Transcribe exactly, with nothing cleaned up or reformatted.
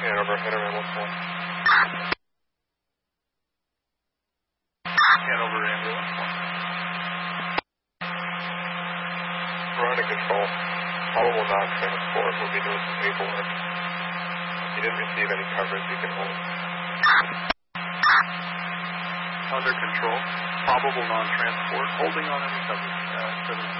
Hanover, Hanover, one four. Hanover, ambulance one. We're under control. Probable non-transport. We'll be doing some paperwork. If you didn't receive any coverage, you can hold. Under control. Probable non-transport. Holding on any coverage. Uh,